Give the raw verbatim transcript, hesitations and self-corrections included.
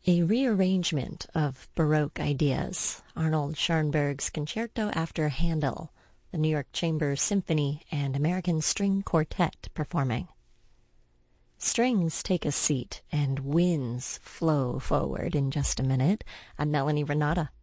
A rearrangement of Baroque ideas, Arnold Schoenberg's Concerto after Handel, the New York Chamber Symphony and American String Quartet performing. Strings take a seat and winds flow forward in just a minute. I'm Melanie Renata.